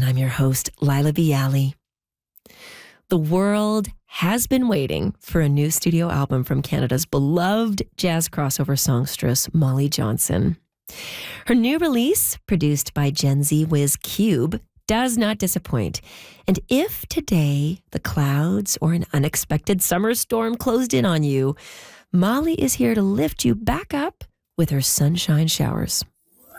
I'm your host, Lila Bialy. The world has been waiting for a new studio album from Canada's beloved jazz crossover songstress, Molly Johnson. Her new release, produced by Gen Z whiz Cube, does not disappoint. And if today the clouds or an unexpected summer storm closed in on you, Molly is here to lift you back up with her sunshine showers.